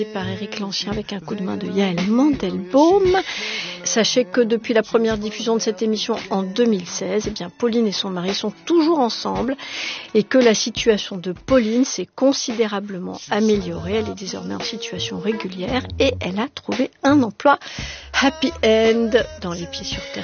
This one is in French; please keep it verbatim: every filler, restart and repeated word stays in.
par Éric Lancien avec un coup de main de Yael Mandelbaum. Sachez que depuis la première diffusion de cette émission en deux mille seize, eh bien Pauline et son mari sont toujours ensemble et que la situation de Pauline s'est considérablement améliorée. Elle est désormais en situation régulière et elle a trouvé un emploi happy end dans Les Pieds sur Terre.